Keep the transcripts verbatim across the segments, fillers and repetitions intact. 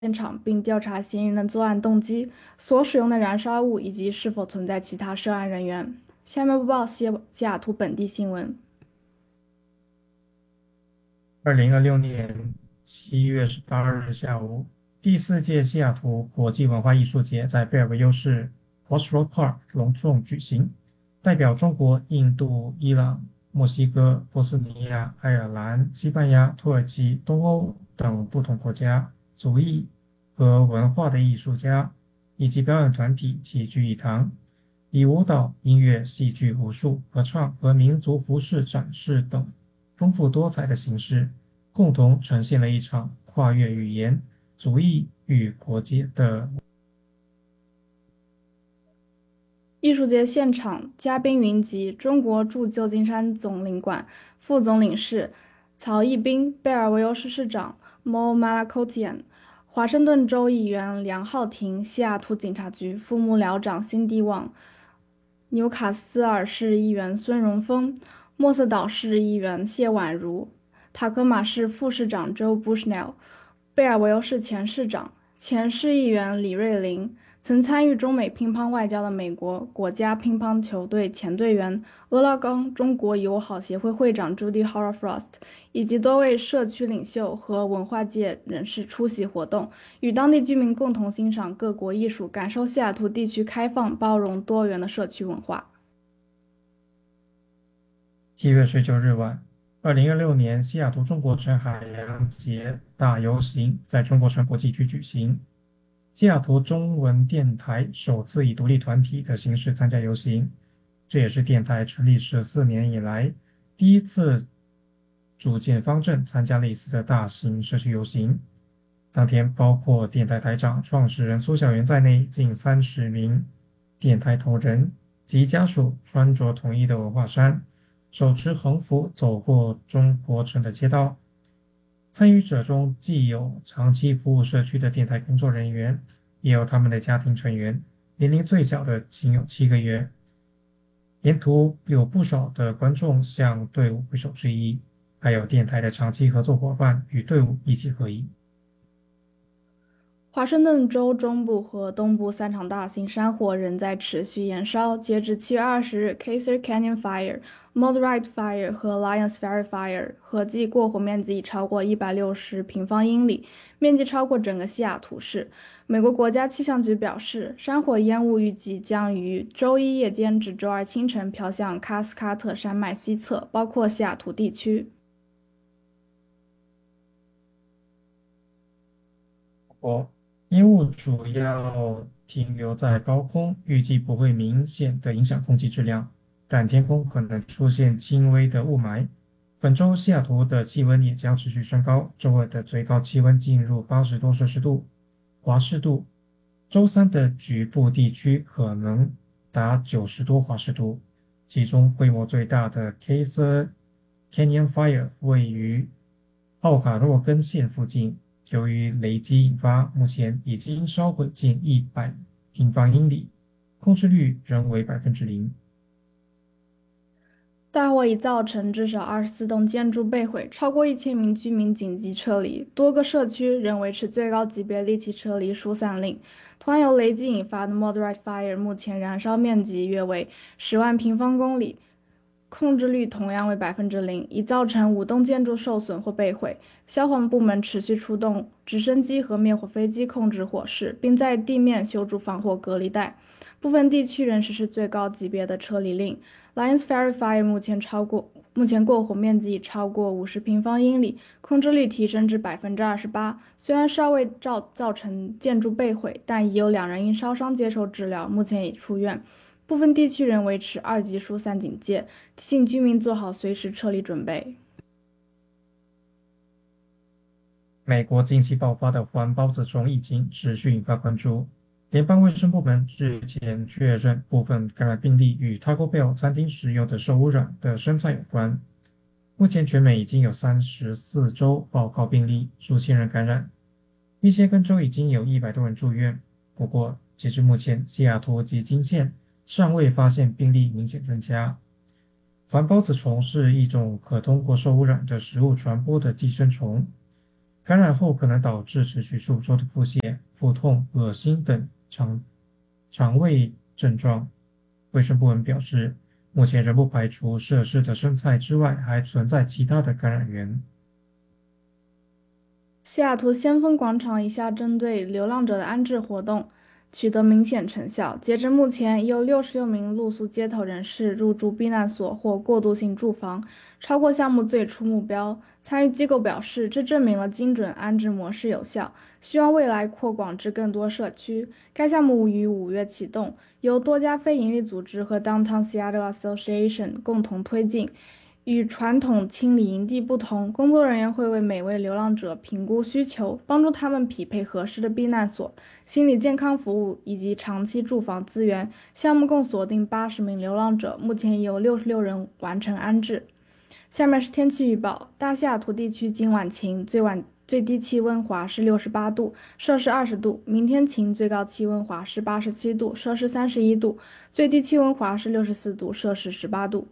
现场，并调查嫌疑人的作案动机、所使用的燃烧物以及是否存在其他涉案人员。下面播报西西雅图本地新闻。 二零二六年七月十八日下午，第四届西雅图国际文化艺术节在贝尔维优市 Crossroad Park 隆重举行，代表中国、印度、伊朗、墨西哥、波斯尼亚、爱尔兰、西班牙、土耳其、东欧等不同国家、族裔和文化的艺术家以及表演团体齐聚一堂，以舞蹈、音乐、戏剧、武术、合唱和民族服饰展示等丰富多彩的形式，共同呈现了一场跨越语言、族裔与国界的。 艺术节现场嘉宾云集，中国驻旧金山总领馆副总领事曹义斌、贝尔维尤市市长 Mo Malakotian、华盛顿州议员梁浩庭、西雅图警察局副幕僚长辛迪旺、纽卡斯尔市议员孙荣峰、莫瑟岛市议员谢婉如、塔科马市副市长 Joe Bushnell、贝尔维尤市前市长、前市议员李瑞麟。曾参与中美乒乓外交的美国国家乒乓球队前队员、俄勒冈中国友好协会会长 Judy Horror-Frost 以及多位社区领袖和文化界人士出席活动，与当地居民共同欣赏各国艺术，感受西雅图地区开放、包容、多元的社区文化。 七月十九日晚，二零二六年西雅图中国城海洋节大游行在中国城国际区举行。西雅图中文电台首次以独立团体的形式参加游行，这也是电台成立十四年以来第一次组建方阵参加类似的大型社区游行。当天，包括电台台长、创始人苏小元在内，近三十名电台同仁及家属穿着统一的文化衫，手持横幅走过中国城的街道。参与者中既有长期服务社区的电台工作人员，也有他们的家庭成员，年龄最小的仅有七个月。沿途有不少的观众向队伍挥手致意，还有电台的长期合作伙伴与队伍一起合影。 华盛顿州中部和东部三场大型山火仍在持续燃烧。截至七月二十日 ，Kaiser Canyon Fire、Moderate Fire 和 Lions Ferry Fire 合计过火面积已超过一百六十平方英里，面积超过整个西雅图市。美国国家气象局表示，山火烟雾预计将于周一夜间至周二清晨飘向喀斯喀特山脉西侧，包括西雅图地区。 我烟雾主要停留在高空，预计不会明显的影响空气质量，但天空可能出现轻微的雾霾。本周西雅图的气温也将持续升高，周二的最高气温进入八十多摄氏度华氏度，周三的局部地区可能达九十多华氏度。其中规模最大的 Kaiser Canyon Fire 位于奥卡诺根县附近，由于雷击引发，目前已经烧毁近一百平方英里，控制率仍为百分之零。 大火已造成至少二十四栋建筑被毁，超过一千名居民紧急撤离，多个社区仍维持最高级别立即撤离疏散令。同样由雷击引发的 Moderate Fire 目前燃烧面积约为十万平方公里，控制率同样为百分之零，已造成五栋建筑受损或被毁。消防部门持续出动直升机和灭火飞机控制火势，并在地面修筑防火隔离带。部分地区仍实施最高级别的撤离令。Lions Ferry Fire 目前超过目前过火面积已超过五十平方英里，控制率提升至百分之二十八。虽然尚未造造成建筑被毁，但已有两人因烧伤接受治疗，目前已出院。部分地区仍维持二级疏散警戒，提醒居民做好随时撤离准备。 美国近期爆发的环孢子虫疫情持续引发关注。联邦卫生部门日前确认，部分感染病例与 Taco Bell 餐厅使用的受污染的生菜有关。目前全美已经有三十四州报告病例，数千人感染。密歇根州已经有一百多人住院。不过，截至目前，西雅图及金县尚未发现病例明显增加。环孢子虫是一种可通过受污染的食物传播的寄生虫。 感染后可能导致持续数周的腹泻、腹痛、恶心等肠肠胃症状。卫生部门表示，目前仍不排除涉事的生菜之外还存在其他的感染源。 西雅图先锋广场一项针对流浪者的安置活动取得明显成效。截至目前，已有六十六名露宿街头人士入住避难所或过渡性住房，超过项目最初目标。参与机构表示，这证明了精准安置模式有效，希望未来扩广至更多社区。该项目于五月启动，由多家非营利组织和 Downtown Seattle Association 共同推进。与传统清理营地不同，工作人员会为每位流浪者评估需求，帮助他们匹配合适的避难所、心理健康服务以及长期住房资源。项目共锁定八十名流浪者，目前已有六十六人完成安置。下面是天气预报：大西雅图地区今晚晴，最晚最低气温华氏六十八度，摄氏二十度；明天晴，最高气温华氏八十七度，摄氏三十一度，最低气温华氏六十四度，摄氏十八度。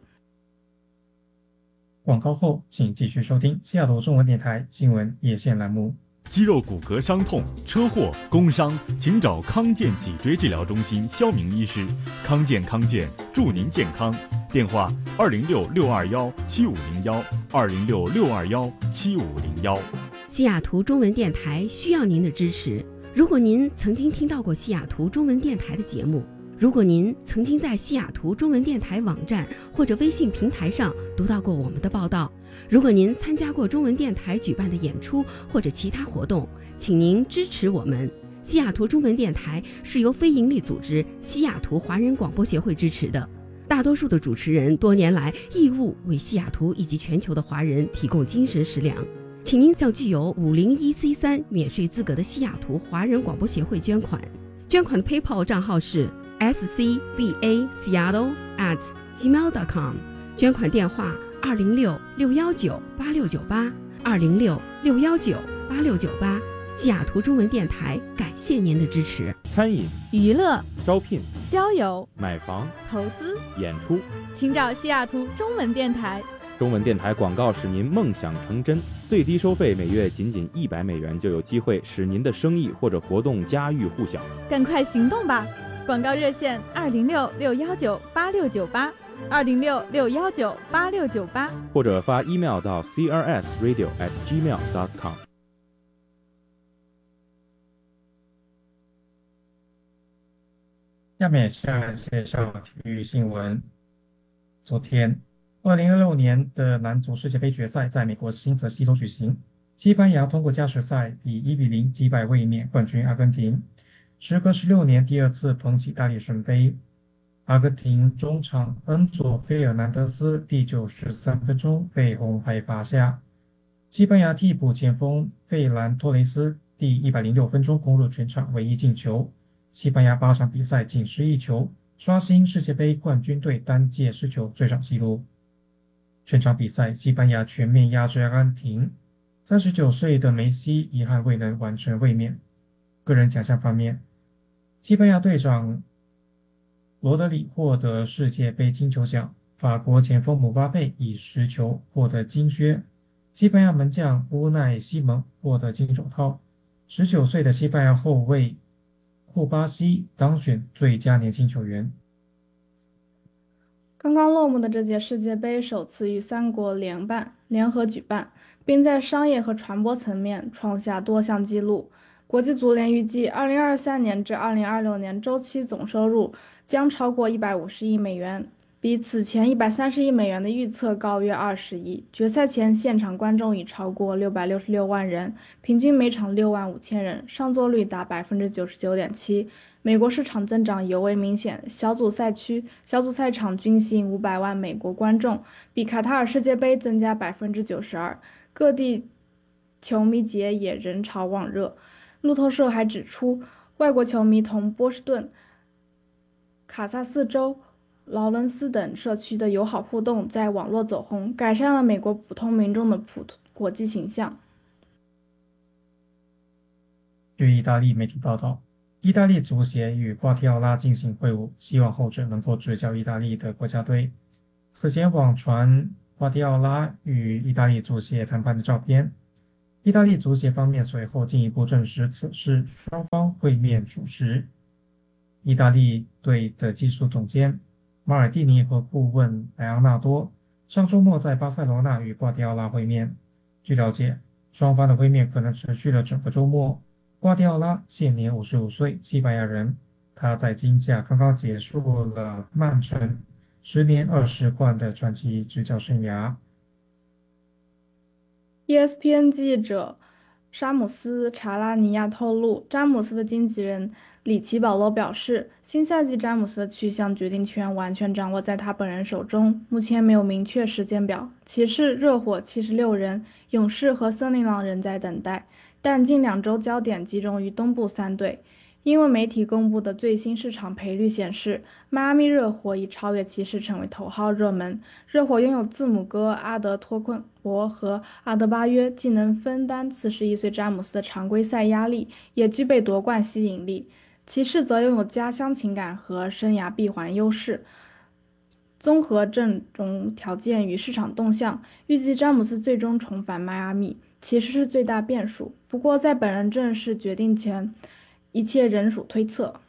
广告后，请继续收听西雅图中文电台新闻夜线栏目。 肌肉骨骼伤痛、车祸、工伤，请找康健脊椎治疗中心肖明医师。康健康健，祝您健康。电话：二零六六二幺七五零幺，二零六六二幺七五零幺。 西雅图中文电台需要您的支持。如果您曾经听到过西雅图中文电台的节目，如果您曾经在西雅图中文电台网站或者微信平台上读到过我们的报道，如果您参加过中文电台举办的演出或者其他活动，请您支持我们。西雅图中文电台是由非营利组织西雅图华人广播协会支持的，大多数的主持人多年来义务为西雅图以及全球的华人提供精神食粮。请您向具有五零一 C 三免税资格的西雅图华人广播协会捐款。捐款的 PayPal 账号是S C B A Seattle at gmail dot com， 捐款电话二零六六幺九八六九八，二零六六幺九八六九八。西雅图中文电台感谢您的支持。 餐饮、 娱乐、 招聘、 交友、 买房、 投资、 演出， 请找西雅图中文电台。 中文电台广告使您梦想成真，最低收费每月仅仅一百美元，就有机会使您的生意或者活动家喻户晓。 赶快行动吧！广告热线二零六六幺九八六九八，二零六六幺九八六九八， 或者发 email 到 c r s radio at gmail dot com。 下面向介绍体育新闻。昨天，二零二六年的男足世界杯决赛在美国新泽西州举行，西班牙通过加时赛以一比零击败卫冕冠军阿根廷。时隔十六年，第二次捧起大力神杯。阿根廷中场恩佐·费尔南德斯第九十三分钟被红牌罚下。西班牙替补前锋费兰托雷斯第一百零六分钟攻入全场唯一进球。西班牙八场比赛仅失一球，刷新世界杯冠军队单届失球最少纪录。全场比赛，西班牙全面压制阿根廷。三十九岁的梅西遗憾未能完成卫冕。个人奖项方面，西班牙队长罗德里获得世界杯金球奖，法国前锋姆巴佩以十球获得金靴，西班牙门将乌奈西蒙获得金手套。十九岁的西班牙后卫库巴西当选最佳年轻球员。 刚刚落幕的这届世界杯首次与三国联办联合举办，并在商业和传播层面创下多项纪录。国际足联预计，二零二三年至二零二六年周期总收入将超过一百五十亿美元，比此前一百三十亿美元的预测高约二十亿。决赛前现场观众已超过六百六十六万人，平均每场六万五千人，上座率达百分之九十九点七。美国市场增长尤为明显，小组赛区、小组赛场均吸引五百万美国观众，比卡塔尔世界杯增加百分之九十二。各地球迷节也人潮旺热。路透社还指出，外国球迷同波士顿、卡萨斯州、劳伦斯等社区的友好互动在网络走红，改善了美国普通民众的普国际形象。 据意大利媒体报道，意大利足协与瓜迪奥拉进行会晤，希望后者能够执教意大利的国家队。此前网传瓜迪奥拉与意大利足协谈判的照片。 意大利足协方面随后进一步证实此事，双方会面属实。意大利队的技术总监马尔蒂尼和顾问莱昂纳多上周末在巴塞罗那与瓜迪奥拉会面。据了解，双方的会面可能持续了整个周末。瓜迪奥拉现年五十五岁，西班牙人，他在今夏刚刚结束了曼城十年二十冠的传奇执教生涯。 E S P N 记者沙姆斯·查拉尼亚透露，詹姆斯的经纪人里奇·保罗表示，新赛季詹姆斯的去向决定权完全掌握在他本人手中，目前没有明确时间表。骑士、热火、七十六人、勇士和森林狼仍在等待，但近两周焦点集中于东部三队。因为媒体公布的最新市场赔率显示，迈阿密热火已超越骑士成为头号热门。热火拥有字母哥阿德托昆博和阿德巴约，既能分担四十一岁詹姆斯的常规赛压力，也具备夺冠吸引力。骑士则拥有家乡情感和生涯闭环优势。综合阵容条件与市场动向，预计詹姆斯最终重返迈阿密，骑士是最大变数。不过在本人正式决定前，一切仍属推测。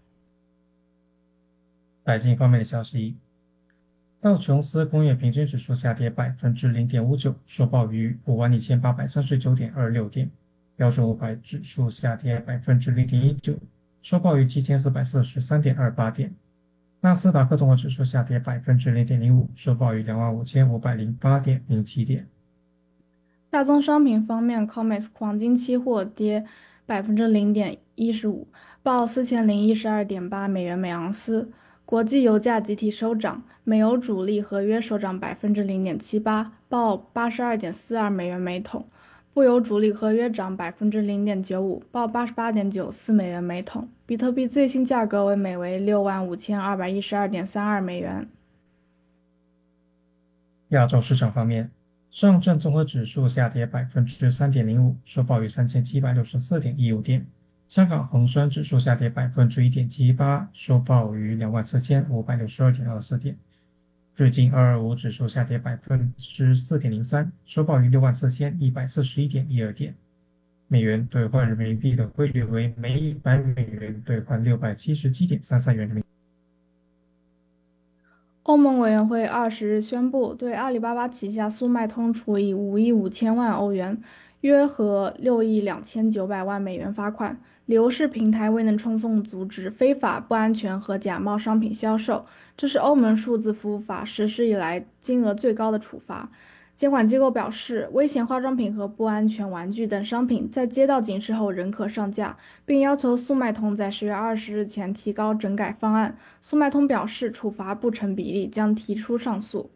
财经方面的消息，道琼斯工业平均指数下跌百分之零点五九，收报于五万一千八百三十九点二六点。标准五百指数下跌百分之零点一九，收报于七千四百四十三点二八点。纳斯达克综合指数下跌百分之零点零五，收报于两万五千五百零八点零七点。 大宗商品方面 ，C O M E X 黄金期货跌百分之零点一十五，报四千零一十二点八美元每盎司。国际油价集体收涨，美油主力合约收涨百分之零点七八，报八十二点四二美元每桶。布油主力合约涨百分之零点九五，报八十八点九四美元每桶。比特币最新价格为每为六万五千二百一十二点三二美元。 亚洲市场方面，上证综合指数下跌百分之三点零五，收报于三千七百六十四点一五点。香港恒生指数下跌百分之一点七八，收报于两万四千五百六十二点二四点。日经二二五指数下跌百分之四点零三，收报于六万四千一百四十一点一二点。美元兑换人民币的汇率为每一百美元兑换六百七十七点三三元人民币。 欧盟委员会二十日宣布，对阿里巴巴旗下速卖通处以五亿五千万欧元，约合六亿两千九百万美元罚款，理由是平台未能充分阻止非法、不安全和假冒商品销售。这是欧盟数字服务法实施以来金额最高的处罚。监管机构表示，危险化妆品和不安全玩具等商品在接到警示后仍可上架，并要求速卖通在十月二十日前提交整改方案。速卖通表示，处罚不成比例，将提出上诉。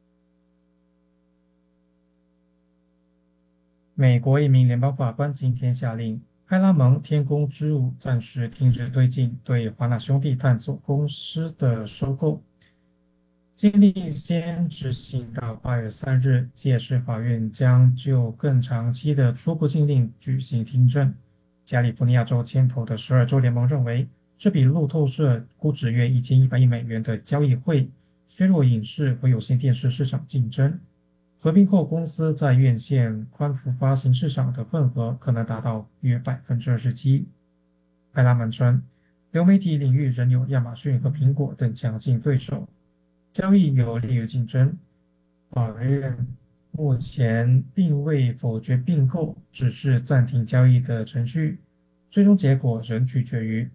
美国一名联邦法官今天下令，派拉蒙天空之舞暂时停止推进对华纳兄弟探索公司的收购。禁令先执行到八月三日，届时法院将就更长期的初步禁令举行听证。加利福尼亚州牵头的十二州联盟认为，这笔路透社估值约一千一百亿美元的交易会削弱影视和有线电视市场竞争。合并后，公司在院线宽幅发行市场的份额可能达到约百分之二十七。派拉蒙称，流媒体领域仍有亚马逊和苹果等强劲对手。交易有利于竞争。法院目前并未否决并购，只是暂停交易的程序，最终结果仍取决于。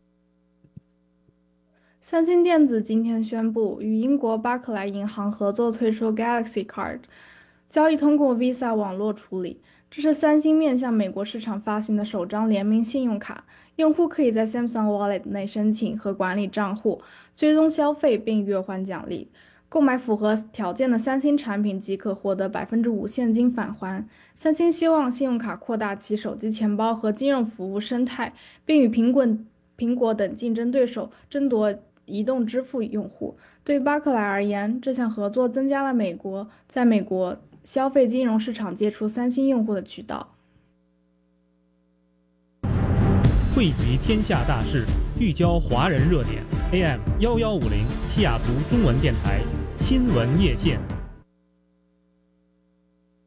三星电子今天宣布与英国巴克莱银行合作推出 Galaxy Card， 交易通过 Visa 网络处理。这是三星面向美国市场发行的首张联名信用卡，用户可以在 Samsung Wallet 内申请和管理账户，追踪消费并月还奖励。购买符合条件的三星产品即可获得 百分之五 现金返还。三星希望信用卡扩大其手机钱包和金融服务生态，并与苹果、苹果等竞争对手争夺移动支付用户。对巴克莱而言，这项合作增加了美国在美国消费金融市场接触三星用户的渠道。 汇集天下大事，聚焦华人热点。A M 一一五零，西雅图中文电台新闻夜线。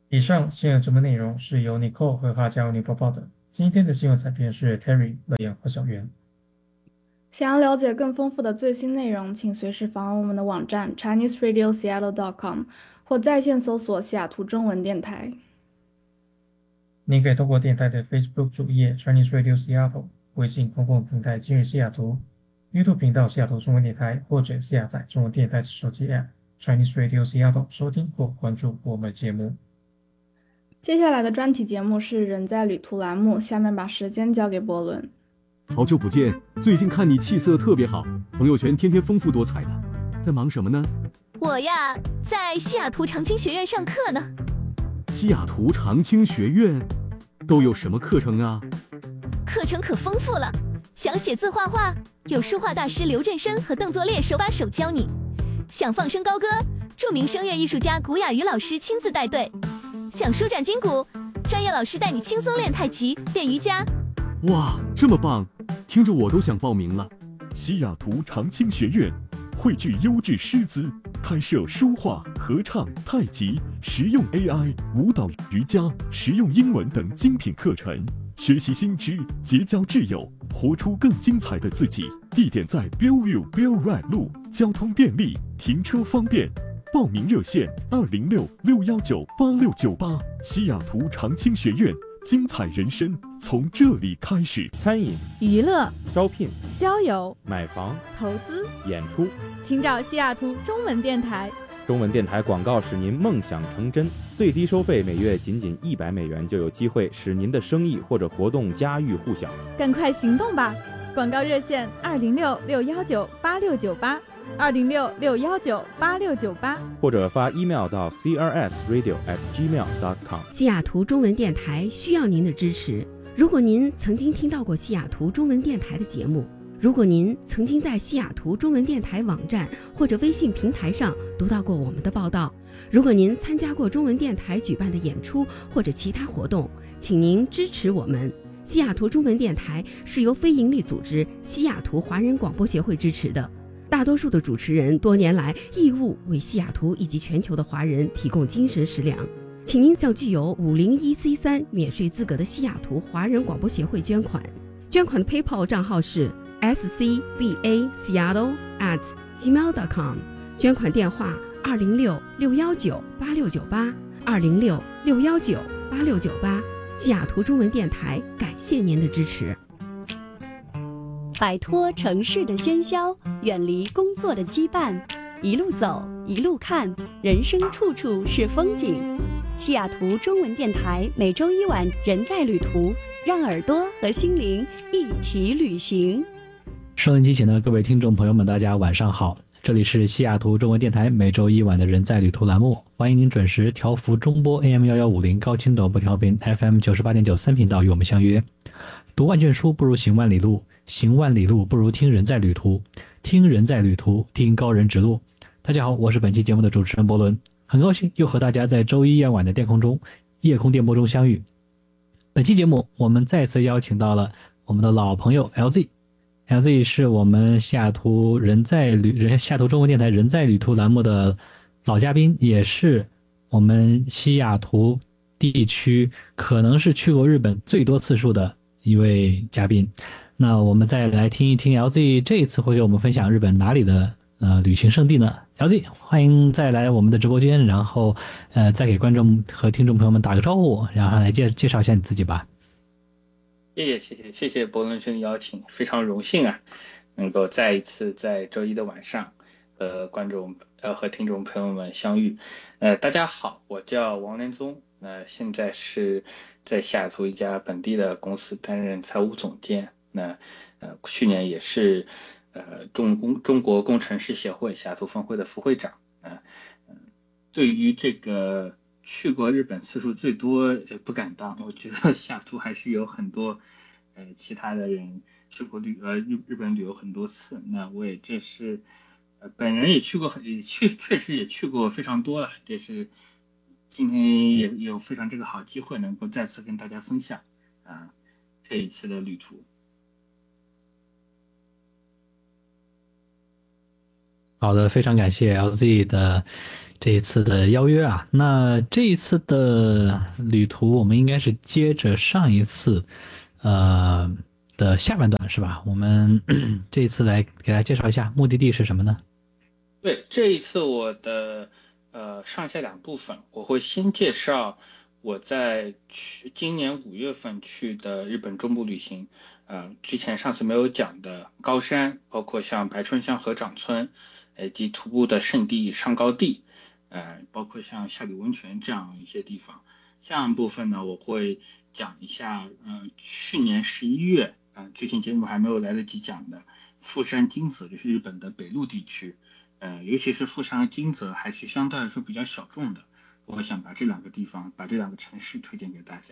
以上新闻节目内容是由 Nicole 和哈佳为您播报的。今天的新闻采编是 Terry、乐言和小袁。 想要了解更丰富的最新内容，请随时访问我们的网站 chinese radio seattle dot com 或在线搜索西雅图中文电台。 您可以通过电台的 Facebook 主页 Chinese Radio Seattle、微信公共平台今日西雅图、YouTube 频道西雅图中文电台，或者下载中文电台的手机 App Chinese Radio Seattle 收听或关注我们节目。 接下来的专题节目是人在旅途栏目，下面把时间交给伯伦。 好久不见，最近看你气色特别好，朋友圈天天丰富多彩的，在忙什么呢？ 我呀，在西雅图长青学院上课呢。 西雅图长青学院都有什么课程啊？ 课程可丰富了，想写字画画，有书画大师刘振生和邓作烈手把手教你；想放声高歌，著名声乐艺术家古雅瑜老师亲自带队；想舒展筋骨，专业老师带你轻松练太极、练瑜伽。 哇，这么棒，听着我都想报名了。 西雅图长青学院汇聚优质师资，开设书画、合唱、太极、实用 A I、舞蹈、瑜伽、实用英文等精品课程，学习新知，结交挚友，活出更精彩的自己。地点在 Bellevue Bell Ride 路，交通便利，停车方便。报名热线二零六六幺九八六九八。西雅图长青学院，精彩人生从这里开始。 餐饮、 娱乐、 招聘、 交友、 买房、 投资、 演出， 请找西雅图中文电台。 中文电台广告使您梦想成真，最低收费每月仅仅一百美元，就有机会使您的生意或者活动家喻户晓。 赶快行动吧！广告热线二零六六幺九八六九八，二零六六幺九八六九八， 或者发 email 到 c r s radio at gmail dot com。 西雅图中文电台需要您的支持。如果您曾经听到过西雅图中文电台的节目，如果您曾经在西雅图中文电台网站或者微信平台上读到过我们的报道，如果您参加过中文电台举办的演出或者其他活动，请您支持我们。西雅图中文电台是由非营利组织西雅图华人广播协会支持的，大多数的主持人多年来义务为西雅图以及全球的华人提供精神食粮。请您向具有五零一 C 三免税资格的西雅图华人广播协会捐款，捐款的 PayPal 账号是 s c b a seattle at gmail dot com， 捐款电话二零六六幺九八六九八，二零六六幺九八六九八。西雅图中文电台感谢您的支持。 摆脱城市的喧嚣，远离工作的羁绊，一路走，一路看，人生处处是风景。西雅图中文电台每周一晚人在旅途，让耳朵和心灵一起旅行。 收音机前的各位听众朋友们，大家晚上好，这里是西雅图中文电台每周一晚的人在旅途栏目，欢迎您准时调幅中波 A M 一一五零高清短波调频 F M 九十八点九三频道与我们相约。读万卷书不如行万里路，行万里路不如听人在旅途，听人在旅途，听高人指路。大家好，我是本期节目的主持人伯伦，很高兴又和大家在周一夜晚的电空中夜空电波中相遇。本期节目我们再次邀请到了我们的老朋友 L Z。 L Z 是我们西雅图人在旅西雅图中文电台人在旅途栏目的老嘉宾，也是我们西雅图地区可能是去过日本最多次数的一位嘉宾。那我们再来听一听 L Z 这一次会给我们分享日本哪里的呃旅行胜地呢？ L Z 欢迎再来我们的直播间，然后呃再给观众和听众朋友们打个招呼，然后来介介绍一下你自己吧。 谢谢谢谢谢谢伯伦兄的邀请，非常荣幸啊，能够再一次在周一的晚上和观众呃和听众朋友们相遇。呃，大家好，我叫王连宗，那、呃、现在是在西雅图一家本地的公司担任财务总监。那呃去年也是呃中工中国工程师协会西雅图分会的副会长。呃呃对于这个去过日本次数最多呃不敢当，我觉得西雅图还是有很多呃其他的人去过旅呃日日本旅游很多次。那我也这是呃本人也去过很也确确实也去过非常多了，这是今天也有非常这个好机会能够再次跟大家分享啊这一次的旅途。 好的，非常感谢 L Z 的这一次的邀约啊。那这一次的旅途，我们应该是接着上一次，呃的下半段是吧？我们这一次来给大家介绍一下目的地是什么呢？ 对，这一次我的呃上下两部分，我会先介绍我在去今年五月份去的日本中部旅行。呃，之前上次没有讲的高山，包括像白川乡合掌村，以及徒步的圣地上高地，呃，包括像下吕温泉这样一些地方。下一部分呢，我会讲一下，呃，去年十一月，呃，之前节目还没有来得及讲的富山金泽，就是日本的北陆地区，呃，尤其是富山和金泽还是相对来说比较小众的，我想把这两个地方，把这两个城市推荐给大家。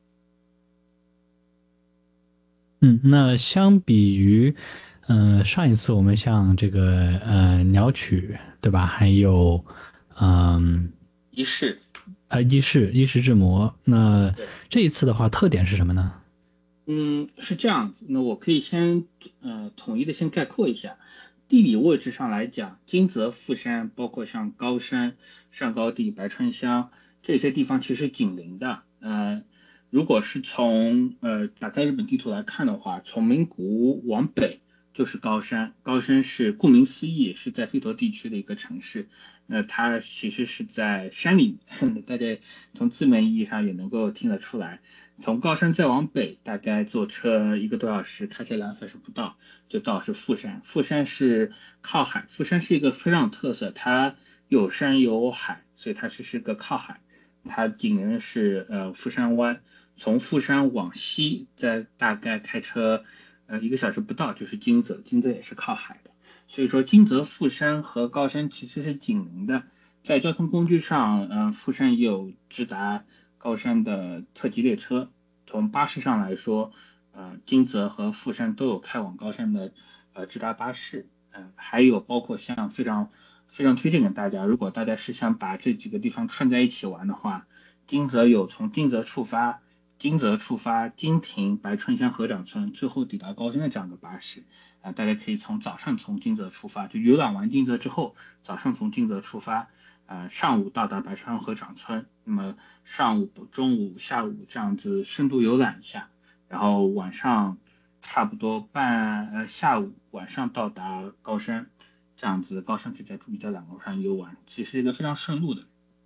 嗯，那相比于，嗯、呃，上一次我们像这个呃鸟取，对吧？还有，嗯、呃， 伊势， 呃，伊势伊势志摩。那这一次的话，特点是什么呢？ 嗯，是这样子。那我可以先呃统一的先概括一下，地理位置上来讲，金泽、富山，包括像高山、上高地、白川乡这些地方其实紧邻的，呃。如果是从呃打开日本地图来看的话，从名古屋往北就是高山，高山是顾名思义是在飞陀地区的一个城市，呃，它其实是在山里面，大家从字面意义上也能够听得出来。从高山再往北，大概坐车一个多小时，开车两个小时不到就到是富山。富山是靠海，富山是一个非常有特色，它有山有海，所以它是是个靠海，它紧邻的是呃富山湾。从富山往西，再大概开车，呃，一个小时不到就是金泽，金泽也是靠海的，所以说金泽、富山和高山其实是紧邻的。在交通工具上，嗯、呃，富山也有直达高山的特急列车。从巴士上来说，呃，金泽和富山都有开往高山的呃直达巴士，嗯、呃，还有包括像非常非常推荐给大家，如果大家是想把这几个地方串在一起玩的话，金泽有从金泽出发。金泽出发，金亭、白川乡合掌村，最后抵达高山的这样的巴士啊、呃，大家可以从早上从金泽出发，就游览完金泽之后，早上从金泽出发，呃，上午到达白川合掌村，那么上午、中午、下午这样子深度游览一下，然后晚上差不多半呃下午晚上到达高山，这样子高山可以在注意在两个上游玩，其实一个非常顺路的。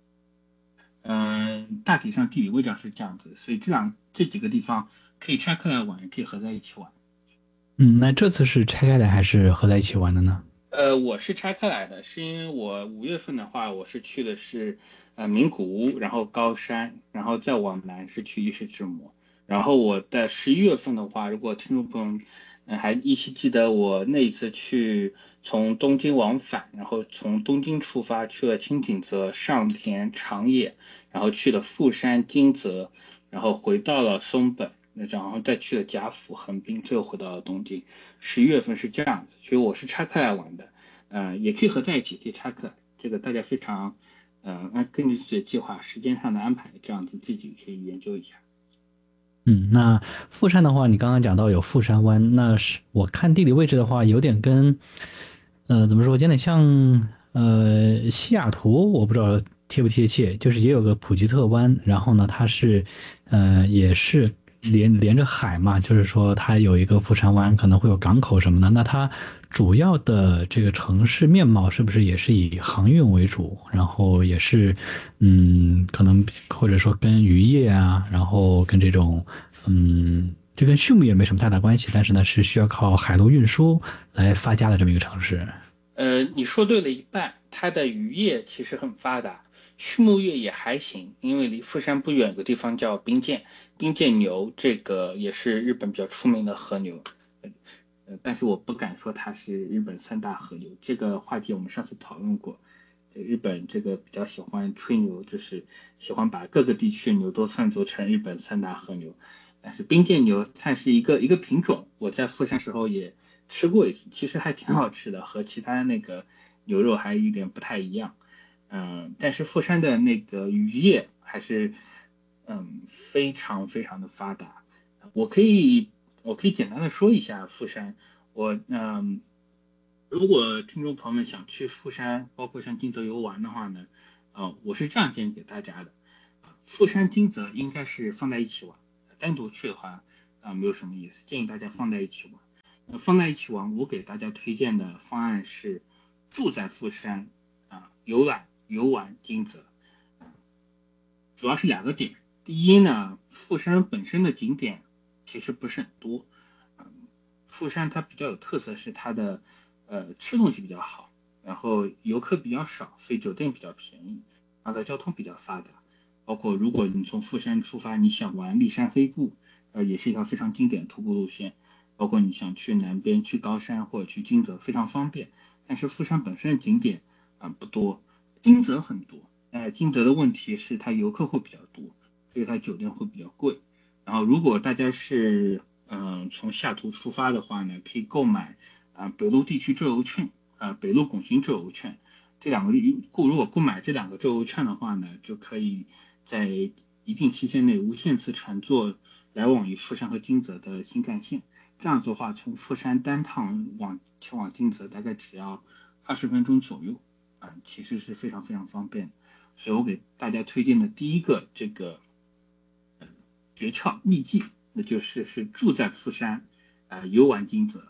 嗯，大体上地理位置上是这样子，所以这两这几个地方可以拆开来玩，也可以合在一起玩。 嗯，那这次是拆开来还是合在一起玩的呢？ 呃，我是拆开来的，是因为我五月份的话，我是去的是呃名古屋，然后高山，然后再往南是去伊势志摩。然后我在十一月份的话，如果听众朋友呃还依稀记得我那一次去从东京往返，然后从东京出发去了青井泽、上田、长野。然后去了富山、金泽，然后回到了松本，然后再去了甲府、横滨，最后回到了东京。十一月份是这样子，所以我是拆开来玩的，呃，也可以合在一起，可以拆开来，这个大家非常，呃，按根据自己的计划、时间上的安排，这样子自己可以研究一下。 嗯，那富山的话，你刚刚讲到有富山湾，那是我看地理位置的话，有点跟，呃，怎么说，有点像呃西雅图，我不知道贴不贴切，就是也有个普吉特湾，然后呢，它是，呃，也是连连着海嘛，就是说它有一个富山湾，可能会有港口什么的。那它主要的这个城市面貌是不是也是以航运为主？然后也是，嗯，可能或者说跟渔业啊，然后跟这种，嗯，这跟畜牧业没什么太大关系，但是呢，是需要靠海陆运输来发家的这么一个城市。 呃，你说对了一半，它的渔业其实很发达。畜牧业也还行，因为离富山不远有个地方叫冰见，冰见牛这个也是日本比较出名的和牛，呃，但是我不敢说它是日本三大和牛，这个话题我们上次讨论过。日本这个比较喜欢吹牛，就是喜欢把各个地区的牛都算作成日本三大和牛，但是冰见牛算是一个一个品种，我在富山时候也吃过一次，其实还挺好吃的，和其他那个牛肉还有点不太一样。嗯，但是富山的那个渔业还是嗯非常非常的发达。我可以我可以简单的说一下富山。我嗯，如果听众朋友们想去富山，包括像金泽游玩的话呢， 呃，我是这样建议给大家的，富山金泽应该是放在一起玩，单独去的话啊、呃、没有什么意思，建议大家放在一起玩。那放在一起玩，我给大家推荐的方案是住在富山啊、游览游玩金泽、呃，主要是两个点。第一呢，富山本身的景点其实不是很多，嗯、呃，富山它比较有特色是它的呃吃东西比较好。然后游客比较少，所以酒店比较便宜，它的交通比较发达。包括如果你从富山出发，你想玩骊山黑部，呃，也是一条非常经典的徒步路线。包括你想去南边、去高山或者去金泽，非常方便。但是富山本身的景点啊、呃、不多，金泽很多。呃，金泽的问题是它游客会比较多，所以它酒店会比较贵。然后如果大家是嗯、呃、从下图出发的话呢，可以购买啊、呃、北陆地区周游券。呃，北陆拱形周游券，这两个如果购买这两个周游券的话呢，就可以在一定期间内无限次乘坐来往于富山和金泽的新干线。这样子的话，从富山单趟往前往金泽大概只要二十分钟左右，啊、呃，其实是非常非常方便的。所以我给大家推荐的第一个这个、呃、诀窍秘籍，那就是是住在富山，呃，游玩金泽。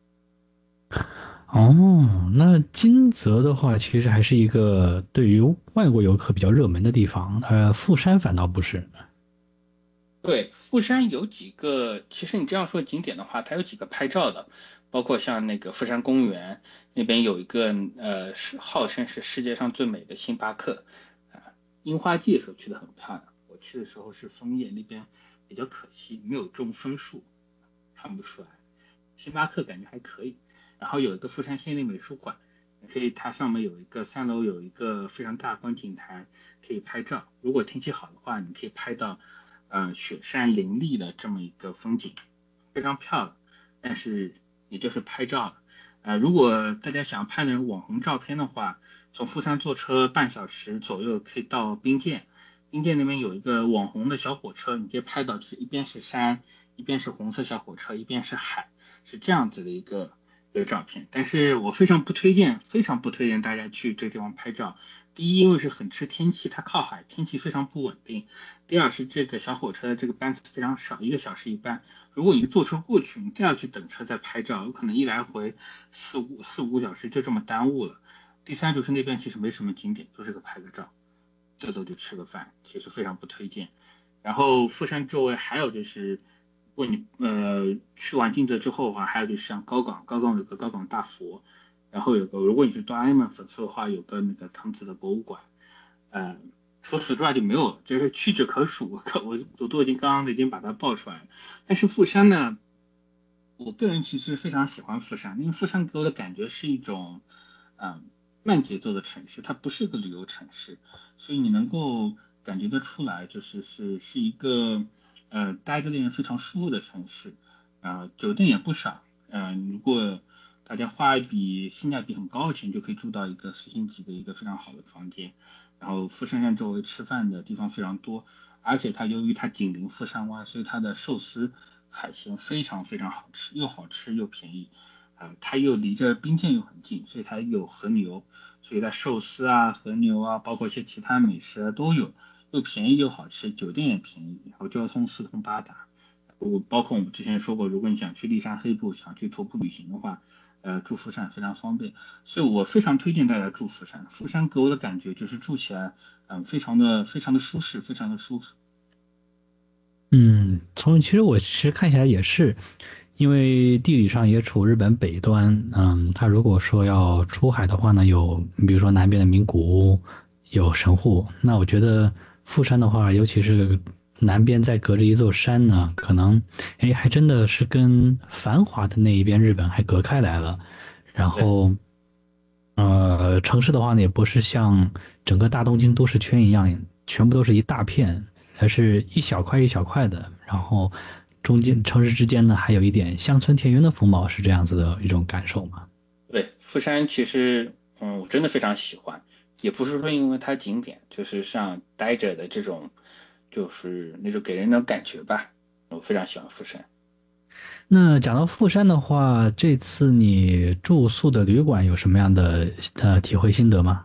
哦，那金泽的话，其实还是一个对于外国游客比较热门的地方，呃，富山反倒不是。 对，富山有几个，其实你这样说景点的话，它有几个拍照的，包括像那个富山公园那边有一个呃，是号称是世界上最美的星巴克，啊、呃，樱花季的时候去的很漂亮。我去的时候是枫叶，那边比较可惜，没有种枫树，看不出来。星巴克感觉还可以。然后有一个富山县立美术馆，可以它上面有一个三楼有一个非常大观景台，可以拍照。如果天气好的话，你可以拍到呃雪山林立的这么一个风景，非常漂亮。但是也就是拍照了。呃，如果大家想拍那种网红照片的话，从富山坐车半小时左右可以到滨见。滨见那边有一个网红的小火车，你可以拍到一边是山，一边是红色小火车，一边是海，是这样子的一个。的照片，但是我非常不推荐，非常不推荐大家去这个地方拍照。第一，因为是很吃天气，它靠海，天气非常不稳定。第二是这个小火车的这个班次非常少，一个小时一班。如果你坐车过去，你再要去等车再拍照，有可能一来回四五四五个小时就这么耽误了。第三就是那边其实没什么景点，就是个拍个照，最多就吃个饭，其实非常不推荐。然后富山周围还有就是。如果你呃去完金泽之后的话，还有就是像高岗，高岗有个高岗大佛，然后有个如果你是哆啦 A 梦粉丝的话，有个那个藤子的博物馆，呃，除此之外就没有了，就是屈指可数，我我都已经刚刚已经把它报出来了。但是富山呢，我个人其实非常喜欢富山，因为富山给我的感觉是一种嗯、呃、慢节奏的城市，它不是一个旅游城市，所以你能够感觉得出来，就是是是一个。呃，待着令人非常舒服的城市，呃，酒店也不少，呃，如果大家花一笔性价比很高的钱，就可以住到一个四星级的一个非常好的房间。然后富山站周围吃饭的地方非常多，而且它由于它紧邻富山湾，所以它的寿司海鲜非常非常好吃，又好吃又便宜。呃，它又离着滨见又很近，所以它有和牛，所以它寿司啊、和牛啊，包括一些其他美食都有。又便宜又好吃，酒店也便宜，然后交通四通八达。我包括我们之前说过，如果你想去骊山黑部，想去徒步旅行的话，呃，住富山非常方便，所以我非常推荐大家住富山。富山给我的感觉就是住起来，嗯、呃，非常的非常的舒适，非常的舒服。 嗯，从其实我其实看起来也是，因为地理上也处日本北端，嗯，它如果说要出海的话呢，有比如说南边的名古屋，有神户，那我觉得。富山的话，尤其是南边再隔着一座山呢，可能哎还真的是跟繁华的那一边日本还隔开来了。然后，呃，城市的话呢，也不是像整个大东京都市圈一样，全部都是一大片，而是一小块一小块的。然后中间城市之间呢，还有一点乡村田园的风貌，是这样子的一种感受嘛？ 对，富山其实嗯，我真的非常喜欢。也不是说因为它景点，就是像待着的这种，就是那种给人的感觉吧。我非常喜欢富山。 那讲到富山的话，这次你住宿的旅馆有什么样的呃体会心得吗？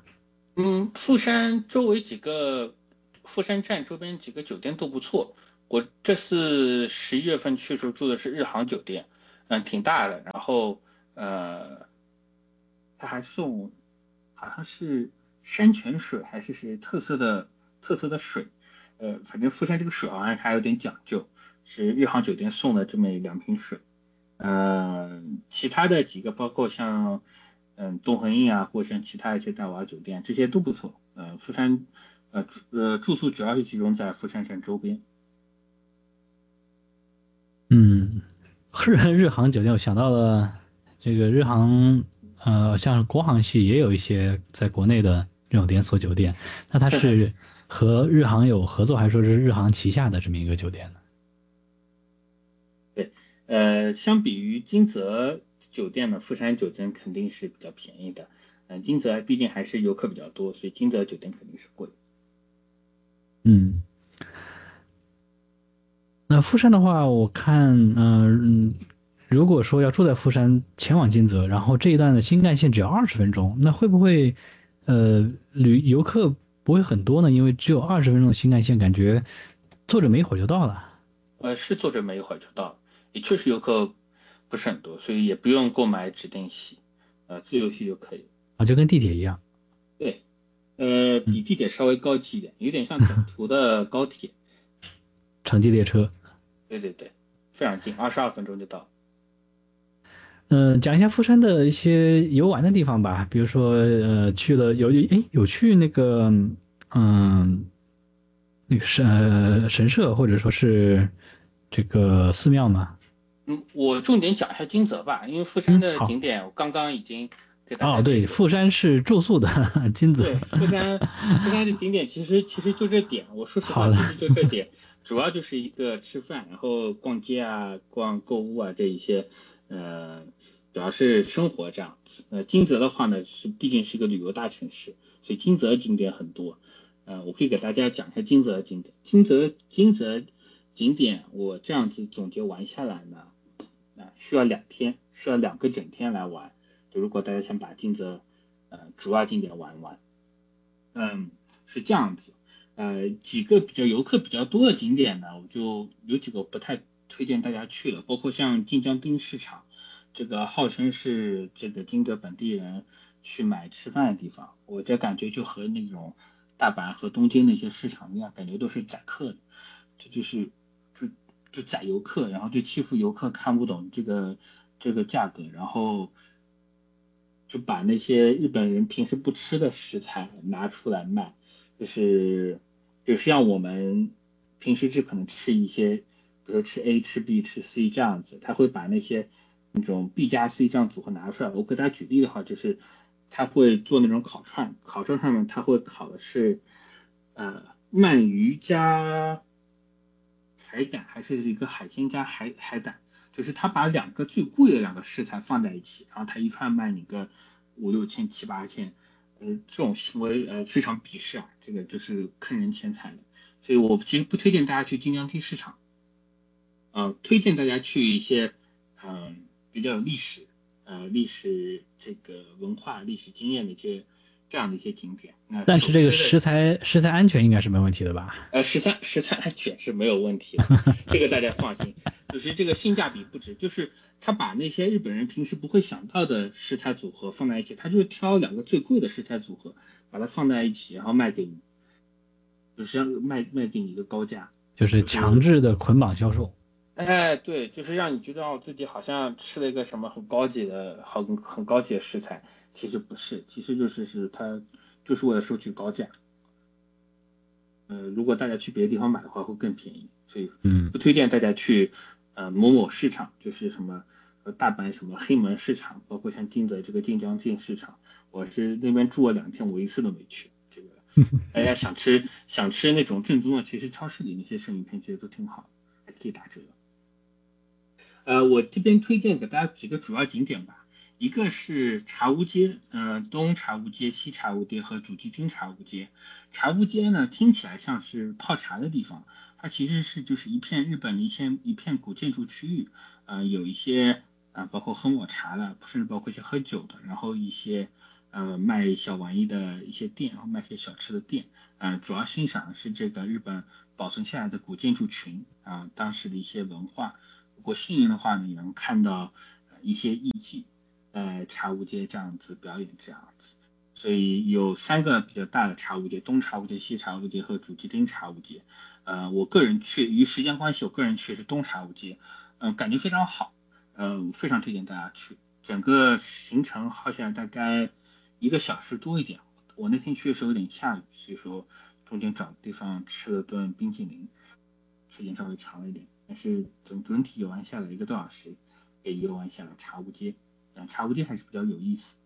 嗯，富山周围几个，富山站周边几个酒店都不错。我这次十一月份去的时候住的是日航酒店，嗯，挺大的。然后呃，他还送，好像是山泉水还是谁特色的特色的水，呃，反正富山这个水好像还有点讲究，是日航酒店送的这么两瓶水。呃，其他的几个包括像嗯东恒印啊，或者像其他一些大娃酒店，这些都不错。呃，富山呃呃住宿主要是集中在富山站周边。 嗯，日日航酒店，我想到了这个日航，呃，像国航系也有一些在国内的这种连锁酒店，那它是和日航有合作，还是说是日航旗下的这么一个酒店呢？ 对，呃，相比于金泽酒店呢，富山酒店肯定是比较便宜的。嗯、呃，金泽毕竟还是游客比较多，所以金泽酒店肯定是贵。 嗯。那富山的话，我看，嗯、呃，如果说要住在富山前往金泽，然后这一段的新干线只要二十分钟，那会不会，呃，旅游客不会很多呢？因为只有二十分钟的新干线，感觉坐着没一会儿就到了。 呃，是坐着没一会儿就到了，也确实游客不是很多，所以也不用购买指定席，呃，自由席就可以。 啊，就跟地铁一样。 对，呃，比地铁稍微高级一点，有点像短途的高铁。 城际列车。 对对对，非常近，二十二分钟就到。 嗯、呃，讲一下富山的一些游玩的地方吧，比如说，呃，去了有诶有去那个，嗯，那个神、呃、神社或者说是这个寺庙吗？ 嗯，我重点讲一下金泽吧，因为富山的景点我刚刚已经给大家、 嗯、哦，对，富山是住宿的，金泽。 对，富山富山的景点其实其实就这点，我说实话，其实就这点。主要就是一个吃饭，然后逛街啊、逛购物啊这一些，呃，主要是生活这样子。呃，金泽的话呢，是毕竟是一个旅游大城市，所以金泽景点很多。呃，我可以给大家讲一下金泽景点。金泽金泽景点，我这样子总结玩下来呢，啊、呃，需要两天，需要两个整天来玩。就如果大家想把金泽呃主要景点玩完，嗯，是这样子。呃，几个比较游客比较多的景点呢，我就有几个不太推荐大家去了，包括像晋江町市场，这个号称是这个金泽本地人去买吃饭的地方，我这感觉就和那种大阪和东京那些市场一样，感觉都是宰客的，这就是就就宰游客，然后就欺负游客看不懂这个这个价格，然后就把那些日本人平时不吃的食材拿出来卖。就是就像我们平时只可能吃一些，比如说吃 A 吃 B 吃 C 这样子，他会把那些那种 B 加 C 这样组合拿出来。我给大家举例的话，就是他会做那种烤串，烤串上面他会烤的是呃鳗鱼加海胆，还是一个海鲜加海海胆，就是他把两个最贵的两个食材放在一起，然后他一串卖你个五六千七八千。呃，这种行为呃非常鄙视啊，这个就是坑人钱财的，所以我其实不推荐大家去晋江町市场，呃，推荐大家去一些嗯、呃、比较有历史呃历史这个文化历史经验的一些这样的一些景点。那但是这个食材食材安全应该是没问题的吧？ 呃，食材食材安全是没有问题的，这个大家放心，就是这个性价比不值，就是他把那些日本人平时不会想到的食材组合放在一起，他就是挑两个最贵的食材组合，把它放在一起，然后卖给你，就是让卖卖给你一个高价， 就是强制的捆绑销售。 哎，对，就是让你觉得自己好像吃了一个什么很高级的、很很高级的食材，其实不是，其实就是是他就是为了收取高价。呃，如果大家去别的地方买的话，会更便宜，所以不推荐大家去。呃，某某市场就是什么，呃，大阪什么黑门市场，包括像金泽这个晋江町市场，我是那边住了两天，我一次都没去。这个大家想吃想吃那种正宗的，其实超市里那些生鱼片其实都挺好，还可以打折。呃，我这边推荐给大家几个主要景点吧，一个是茶屋街，呃，东茶屋街、西茶屋街和主基町茶屋街。茶屋街呢，听起来像是泡茶的地方。它其实是就是一片日本的一片一片古建筑区域，呃，有一些啊、呃，包括喝抹茶的，甚至包括一些喝酒的，然后一些呃卖小玩意的一些店，卖些小吃的店，呃，主要欣赏的是这个日本保存下来的古建筑群啊、呃，当时的一些文化。如果幸运的话呢，也能看到、呃、一些艺伎在茶屋街这样子表演这样子。所以有三个比较大的茶屋街，东茶屋街、西茶屋街和主基町茶屋街。呃，我个人去，由于时间关系，我个人去是东茶屋街，嗯、呃，感觉非常好，呃，非常推荐大家去。整个行程耗下来大概一个小时多一点。我那天去的时候有点下雨，所以说中间找地方吃了顿冰淇淋，时间稍微长了一点。但是整整体游玩下来一个多小时，也游玩下来茶屋街，嗯，茶屋街还是比较有意思。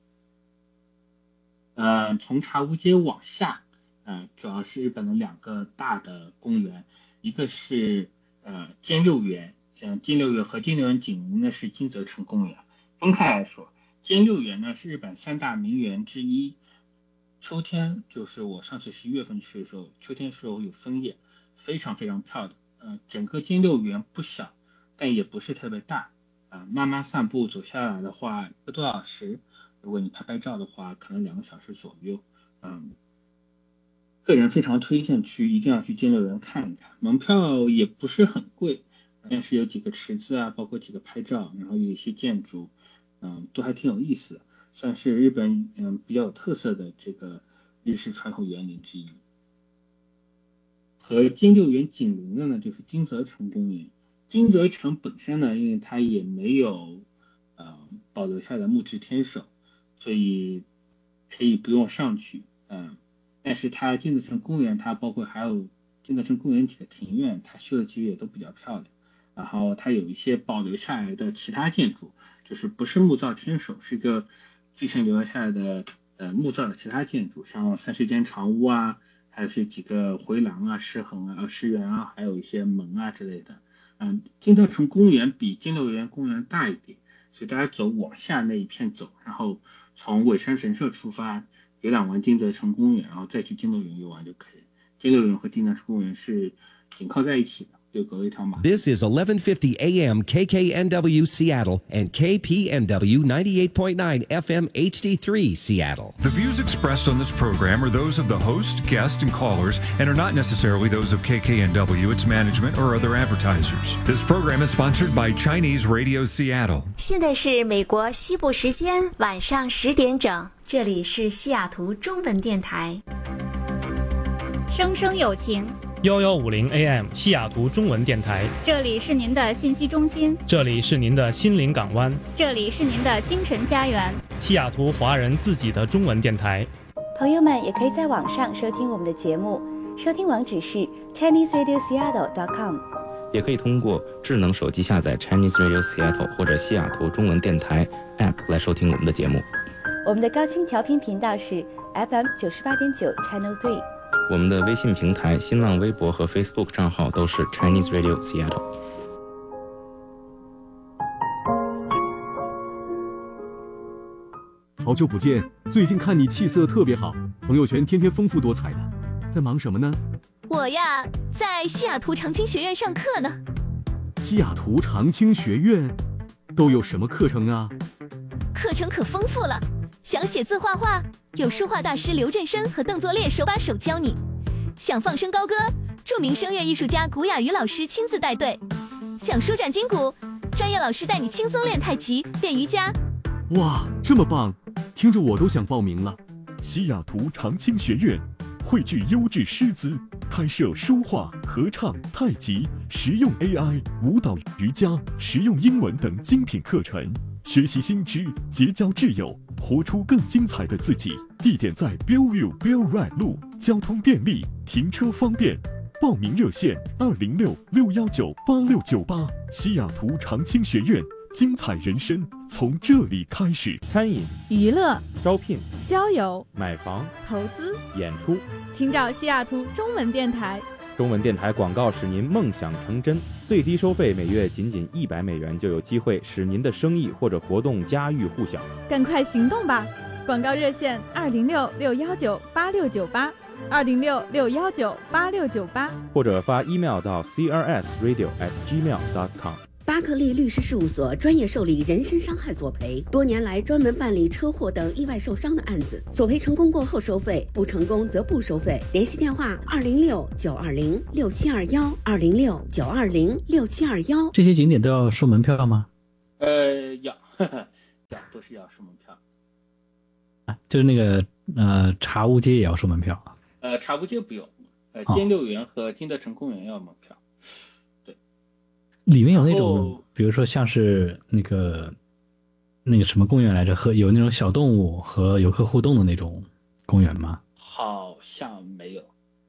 呃，从茶屋街往下，呃，主要是日本的两个大的公园，一个是呃兼六园，嗯，兼六园和兼六园紧邻的是金泽城公园。分开来说，兼六园呢是日本三大名园之一。秋天就是我上次十一月份去的时候，秋天时候有枫叶，非常非常漂亮。呃，整个兼六园不小，但也不是特别大。啊、呃，慢慢散步走下来的话，一个多小时。如果你拍拍照的话，可能两个小时左右。嗯，个人非常推荐去，一定要去兼六园看一看。门票也不是很贵，但是有几个池子啊，包括几个拍照，然后有一些建筑，嗯，都还挺有意思的，算是日本嗯比较有特色的这个日式传统园林之一。和兼六园紧邻的呢，就是金泽城公园。金泽城本身呢，因为它也没有呃保留下来木质天守，所以可以不用上去，嗯，但是它金泽城公园，它包括还有金泽城公园几个庭院，它修的其实也都比较漂亮。然后它有一些保留下来的其他建筑，就是不是木造天守，是一个继承留下来的呃木造的其他建筑，像三十间长屋啊，还有是几个回廊啊、石痕啊、石垣啊，还有一些门啊之类的。嗯，金泽城公园比兼六园公园大一点，所以大家走往下那一片走，然后从尾山神社出发，游览完金泽城公园，然后再去兼六园游玩就可以。兼六园和金泽城公园是紧靠在一起的，就隔了一条马。 This is eleven fifty A M K K N W Seattle and K P N W ninety-eight point nine F M H D three Seattle. The views expressed on this program are those of the host, guests, and callers, and are not necessarily those of K K N W, its management, or other advertisers. This program is sponsored by Chinese Radio Seattle. 现在是美国西部时间晚上十点整，这里是西雅图中文电台。 生生有情。 幺幺五零 A M 西雅图中文电台， 这里是您的信息中心， 这里是您的心灵港湾， 这里是您的精神家园， 西雅图华人自己的中文电台。 朋友们也可以在网上收听我们的节目，收听网址是 Chinese Radio Seattle dot com， 也可以通过智能手机下载 Chinese Radio Seattle 或者西雅图中文电台 App 来收听我们的节目。 我们的高清调频频道是 F M 九十八点九 Channel three。 我们的微信平台、新浪微博和 Facebook 账号都是 Chinese Radio Seattle。 好久不见，最近看你气色特别好，朋友圈天天丰富多彩的，在忙什么呢？ 我呀，在西雅图长青学院上课呢。 西雅图长青学院都有什么课程啊？ 课程可丰富了，想写字画画，有书画大师刘振生和邓作烈手把手教你；想放声高歌，著名声乐艺术家古雅瑜老师亲自带队；想舒展筋骨，专业老师带你轻松练太极、练瑜伽。 哇，这么棒，听着我都想报名了。 西雅图长青学院汇聚优质师资，开设书画、合唱、太极、实用 A I、舞蹈、瑜伽、实用英文等精品课程，学习新知，结交挚友，活出更精彩的自己。地点在 Bellevue Bell Ride 路，交通便利，停车方便。报名热线二零六六幺九八六九八。西雅图长青学院，精彩人生从这里开始。 餐饮、 娱乐、 招聘、 交友、 买房、 投资、 演出， 请找西雅图中文电台。 中文电台广告使您梦想成真，最低收费每月仅仅一百美元，就有机会使您的生意或者活动家喻户晓。 赶快行动吧！广告热线二零六六幺九八六九八，二零六六幺九八六九八， 或者发 email 到 c r s radio at gmail dot com。 巴克利律师事务所专业受理人身伤害索赔，多年来专门办理车祸等意外受伤的案子，索赔成功过后收费，不成功则不收费。联系电话：二零六九二零六七二幺，二零六九二零六七二幺。 这些景点都要收门票吗？ 呃，要，呵呵要都是要收门票。 啊，就是那个呃茶屋街也要收门票。 呃，茶屋街不用，呃，金六园和金德城公园要门票。对， 里面有那种，比如说像是那个那个什么公园来着，和有那种小动物和游客互动的那种公园吗？ 好像没有，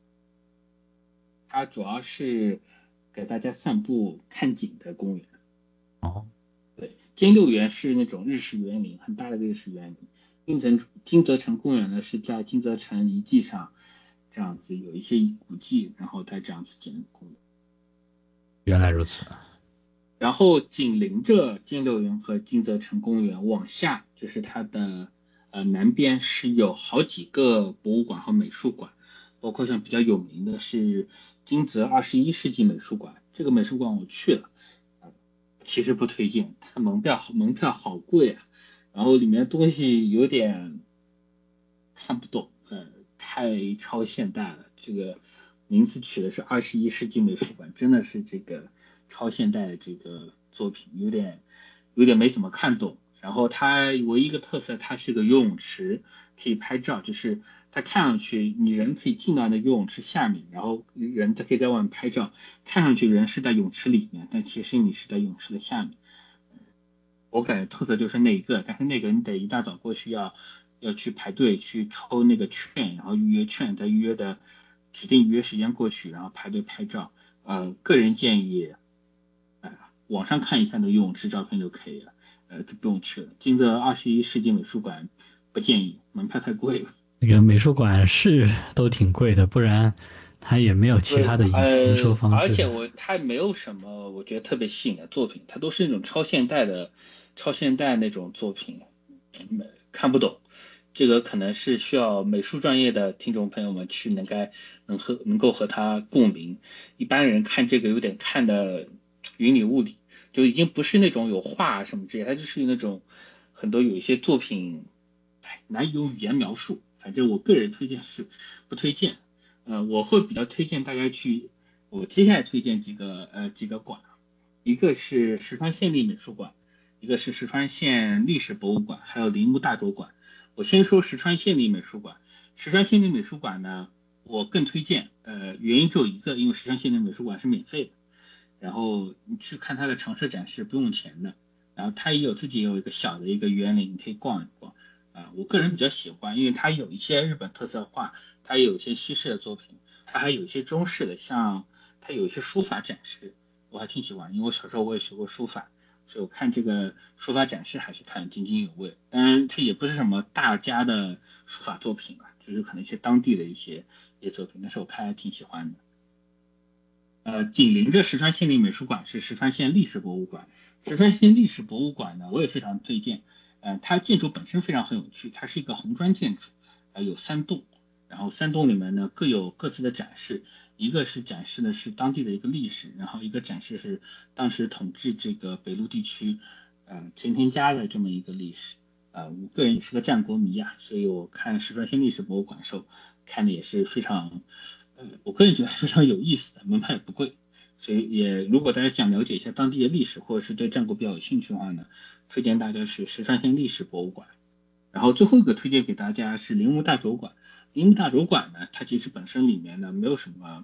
它主要是给大家散步看景的公园。 哦， 对，金六园是那种日式园林，很大的日式园林。金泽金泽城公园呢是在金泽城遗迹上。这样子有一些古迹，然后再这样子建公园。 原来如此。 然后紧邻着金六园和金泽城公园往下，就是它的呃南边是有好几个博物馆和美术馆，包括像比较有名的是金泽二十一世纪美术馆。这个美术馆我去了，呃、其实不推荐，它门票门票好贵啊，然后里面东西有点看不懂，呃。太超现代了，这个名字取的是二十一世纪美术馆，真的是这个超现代的这个作品，有点有点没怎么看懂。然后它唯一一个特色，它是个游泳池，可以拍照，就是它看上去你人可以进到那游泳池下面，然后人可以在外面拍照，看上去人是在泳池里面，但其实你是在泳池的下面。我感觉特色就是那一个，但是那个你得一大早过去要。要去排队去抽那个券，然后预约券，在预约的指定预约时间过去，然后排队拍照。呃，个人建议，呃，网上看一下那个游泳池照片就可以了，呃，就不用去了。金泽二十一世纪美术馆不建议，门票太贵了。 那个美术馆是都挺贵的，不然它也没有其他的营收方式。 呃、而且我它没有什么我觉得特别吸引的作品，它都是那种超现代的、超现代那种作品，看不懂。这个可能是需要美术专业的听众朋友们去能该能和能够和他共鸣，一般人看这个有点看的云里雾里，就已经不是那种有画什么之类，它就是那种很多有一些作品，哎，难以用语言描述。反正我个人推荐是不推荐，呃，我会比较推荐大家去，我接下来推荐几个呃几个馆，一个是石川县立美术馆，一个是石川县历史博物馆，还有铃木大拙馆。我先说石川县立美术馆。石川县立美术馆呢，我更推荐，呃，原因只有一个，因为石川县立美术馆是免费的，然后你去看它的常设展示不用钱的，然后它也有自己有一个小的一个园林，你可以逛一逛。啊、呃，我个人比较喜欢，因为它有一些日本特色画，它也有一些西式的作品，它还有一些中式的，像它有一些书法展示，我还挺喜欢，因为我小时候我也学过书法。所以我看这个书法展示还是看津津有味，当然它也不是什么大家的书法作品啊，就是可能一些当地的一些一些作品，但是我看还挺喜欢的。呃，紧邻着石川县立美术馆是石川县历史博物馆。石川县历史博物馆呢，我也非常推荐。呃，它建筑本身非常很有趣，它是一个红砖建筑，呃，有三栋，然后三栋里面呢各有各自的展示。一个是展示的是当地的一个历史，然后一个展示是当时统治这个北陆地区，呃，前田家的这么一个历史。呃，我个人也是个战国迷啊，所以我看石川县历史博物馆的时候看的也是非常，呃，我个人觉得非常有意思的，门票也不贵，所以也如果大家想了解一下当地的历史，或者是对战国比较有兴趣的话呢，推荐大家去石川县历史博物馆。然后最后一个推荐给大家是铃木大拙馆。铃木大拙馆呢，它其实本身里面呢没有什么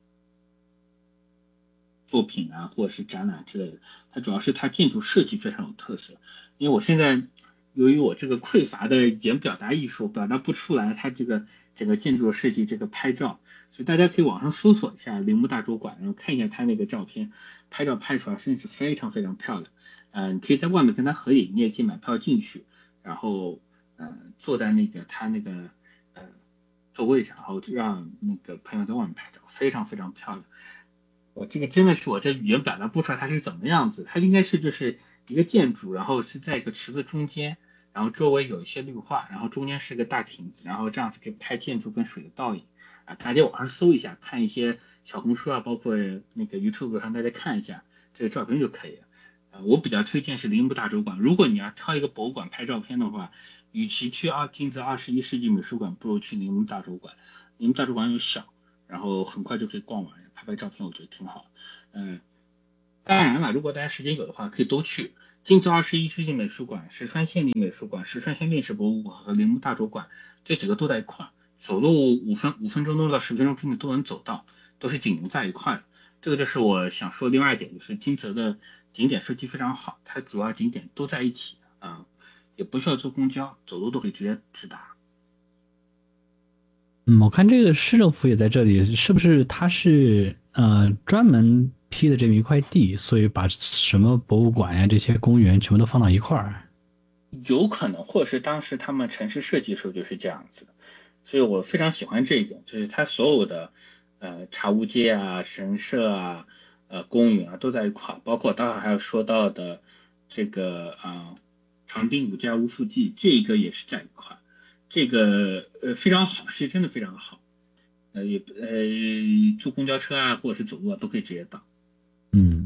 作品啊，或者是展览之类的，它主要是它建筑设计非常有特色。因为我现在由于我这个匮乏的语言表达艺术，表达不出来它这个整个建筑设计这个拍照，所以大家可以网上搜索一下铃木大拙馆，然后看一下它那个照片，拍照拍出来真是非常非常漂亮。嗯、呃，你可以在外面跟它合影，你也可以买票进去，然后呃坐在那个它那个呃座位上，然后让那个朋友在外面拍照，非常非常漂亮。我这个真的是我这语言表达不出来它是怎么样子，它应该是就是一个建筑，然后是在一个池子中间，然后周围有一些绿化，然后中间是个大亭子，然后这样子可以拍建筑跟水的倒影啊。大家网上搜一下，看一些小红书啊，包括那个 YouTube 上大家看一下这个照片就可以了。 呃，我比较推荐是铃木大洲馆。如果你要挑一个博物馆拍照片的话，与其去二金泽二十一世纪美术馆，不如去铃木大洲馆。铃木大洲馆又小，然后很快就可以逛完，拍拍照片，我觉得挺好。嗯、呃，当然了，如果大家时间有的话，可以都去金泽二十一世纪美术馆、石川县立美术馆、石川县历史博物馆和铃木大洲馆，这几个都在一块，走路五分五分钟多到十分钟之内都能走到，都是紧邻在一块的。这个就是我想说另外一点，就是金泽的景点设计非常好，它主要景点都在一起啊、呃，也不需要坐公交，走路都可以直接直达。 嗯，我看这个市政府也在这里，是不是它是呃专门批的这么一块地，所以把什么博物馆呀、这些公园全部都放到一块儿？ 有可能，或者是当时他们城市设计的时候就是这样子的，所以我非常喜欢这一点，就是它所有的呃茶屋街啊、神社啊、呃公园啊都在一块，包括待会还要说到的这个啊、呃、长町五家屋附近，这个也是在一块，这个呃非常好，是真的非常好，呃也呃坐公交车啊或者是走路啊都可以直接到。 嗯，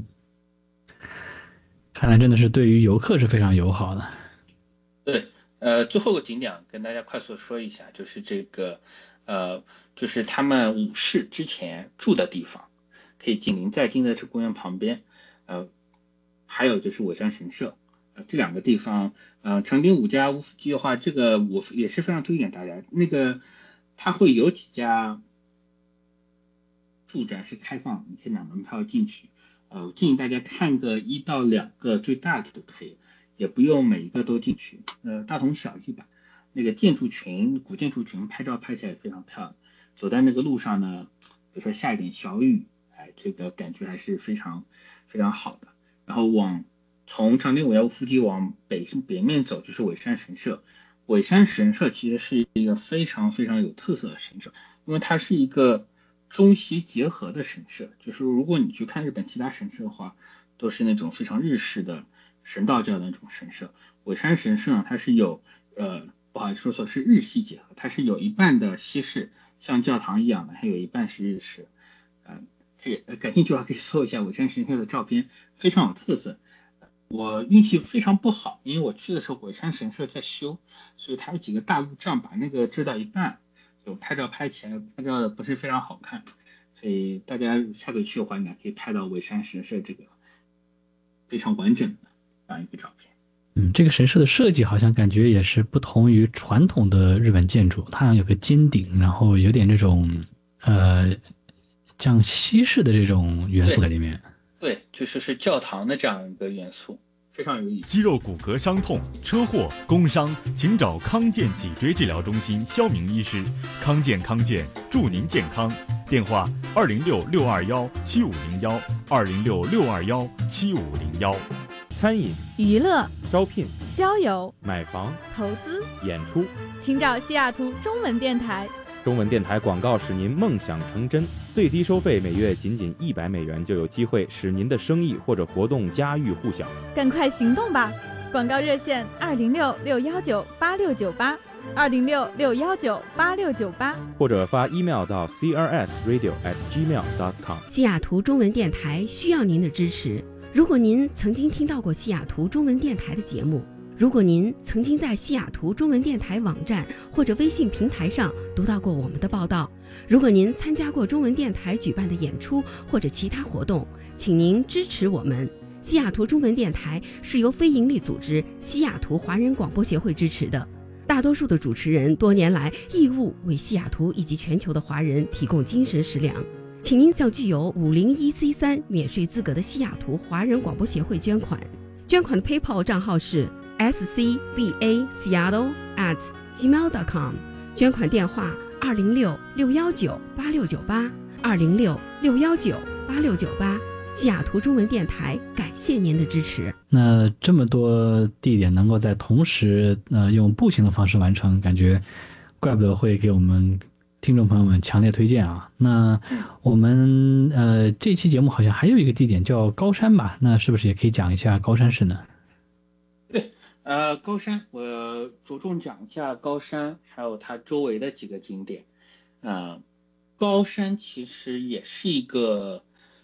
看来真的是对于游客是非常友好的。 对，呃，最后个景点跟大家快速说一下，就是这个，呃，就是他们武士之前住的地方，可以紧邻在金泽市公园旁边，呃，还有就是尾山神社，呃，这两个地方，呃，长町五家屋附近的话，这个我也是非常推荐大家。那个，它会有几家住宅是开放，你可以买门票进去，呃，我建议大家看个一到两个最大的就可以。也不用每一个都进去，呃，大同小异吧。那个建筑群，古建筑群拍照拍起来也非常漂亮。走在那个路上呢，比如说下一点小雨，哎，这个感觉还是非常非常好的。然后往从长町五家屋附近往北北面走，就是尾山神社。尾山神社其实是一个非常非常有特色的神社，因为它是一个中西结合的神社。就是如果你去看日本其他神社的话，都是那种非常日式的神道教的那种神社，尾山神社呢，它是有呃不好意思说错，是日西结合，它是有一半的西式，像教堂一样的，还有一半是日式。呃，这个感兴趣的话可以搜一下尾山神社的照片，非常有特色。我运气非常不好，因为我去的时候尾山神社在修，所以它有几个大路障把那个遮到一半，就拍照拍起来拍照的不是非常好看，所以大家下次去的话，你可以拍到尾山神社这个非常完整的这样一个照片。 嗯，这个神社的设计好像感觉也是不同于传统的日本建筑，它好像有个尖顶，然后有点这种呃像西式的这种元素在里面。 对，就是是教堂的这样一个元素，非常有意思。 肌肉骨骼伤痛、车祸、工伤，请找康健脊椎治疗中心肖明医师。康健康健，祝您健康。电话：二零六六二幺七五零幺，二零六六二幺七五零幺。 餐饮、 娱乐、 招聘、 交友、 买房、 投资、 演出， 请找西雅图中文电台。 中文电台广告使您梦想成真，最低收费每月仅仅一百美元，就有机会使您的生意或者活动家喻户晓。 赶快行动吧！广告热线二零六六幺九八六九八，二零六六幺九八六九八， 或者发 email 到 c r s radio at gmail dot com。 西雅图中文电台需要您的支持。如果您曾经听到过西雅图中文电台的节目，如果您曾经在西雅图中文电台网站或者微信平台上读到过我们的报道，如果您参加过中文电台举办的演出或者其他活动，请您支持我们。西雅图中文电台是由非营利组织西雅图华人广播协会支持的，大多数的主持人多年来义务为西雅图以及全球的华人提供精神食粮。请您向具有五零一 C 三免税资格的西雅图华人广播协会捐款，捐款的 PayPal 账号是 s c b a seattle at gmail dot com， 捐款电话二零六六幺九八六九八，二零六六幺九八六九八。西雅图中文电台感谢您的支持。 那这么多地点能够在同时呃用步行的方式完成，感觉怪不得会给我们听众朋友们强烈推荐啊。那我们呃这期节目好像还有一个地点叫高山吧，那是不是也可以讲一下高山市呢？ 对，呃，高山我着重讲一下高山，还有它周围的几个景点。呃，高山其实也是一个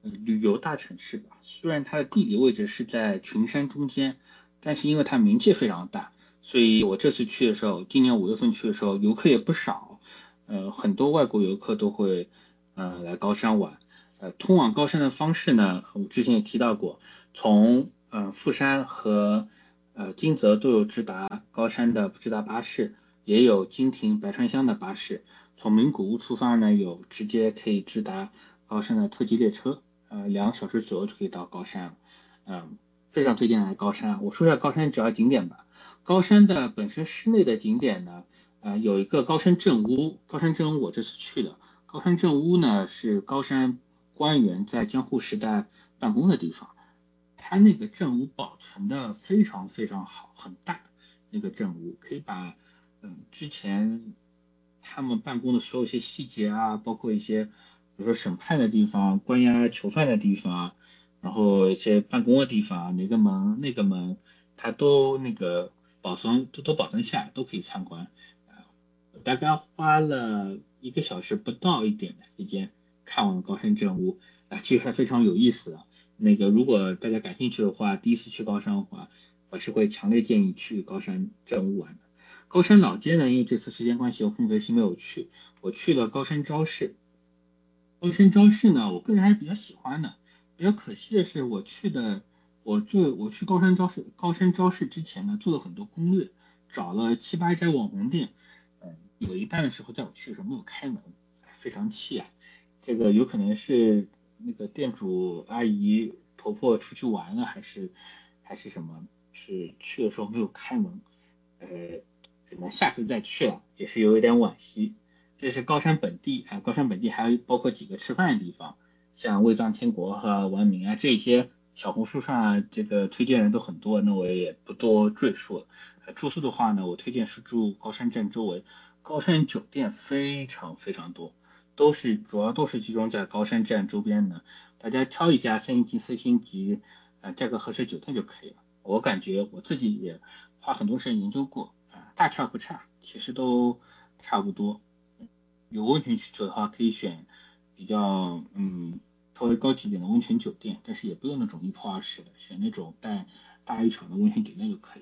呃旅游大城市吧。虽然它的地理位置是在群山中间，但是因为它名气非常大，所以我这次去的时候，今年五月份去的时候，游客也不少，呃，很多外国游客都会呃来高山玩。呃，通往高山的方式呢，我之前也提到过，从呃富山和呃金泽都有直达高山的直达巴士，也有金亭、白川乡的巴士。从名古屋出发呢，有直接可以直达高山的特急列车，呃，两个小时左右就可以到高山了。嗯、呃，非常推荐来高山。我说一下高山主要景点吧。高山的本身室内的景点呢，呃，有一个高山镇屋。高山镇屋我这次去的。高山镇屋呢是高山官员在江户时代办公的地方。它那个镇屋保存的非常非常好，很大。那个镇屋可以把嗯之前他们办公的所有一些细节啊，包括一些比如说审判的地方、关押囚犯的地方，然后一些办公的地方，哪个门那个门，它都那个保存都都保存下来，都可以参观。我大概花了一个小时不到一点的时间看完高山镇屋，啊，其实还非常有意思的。那个如果大家感兴趣的话，第一次去高山的话，我是会强烈建议去高山镇屋玩的。高山老街呢，因为这次时间关系，我分别是没有去，我去了高山昭市。高山昭市呢，我个人还是比较喜欢的。比较可惜的是，我去的，我做我去高山昭市高山昭市之前呢，做了很多攻略，找了七八家网红店，嗯，有一单的时候在我去的时候没有开门，非常气啊！这个有可能是那个店主阿姨婆婆出去玩了，还是还是什么？是去的时候没有开门，呃，只能下次再去了，也是有一点惋惜。这是高山本地啊，高山本地还有包括几个吃饭的地方，像味藏天国和丸明啊，这些小红书上啊，这个推荐人都很多，那我也不多赘述了。呃、住宿的话呢，我推荐是住高山镇周围，高山酒店非常非常多，都是主要都是集中在高山站周边的，大家挑一家三星级、四星级，呃，价格合适酒店就可以了。我感觉我自己也花很多时间研究过啊，大差不差，其实都差不多。有温泉需求的话，可以选比较嗯稍微高级一点的温泉酒店，但是也不用那种一铺二十的，选那种带大浴场的温泉酒店就可以。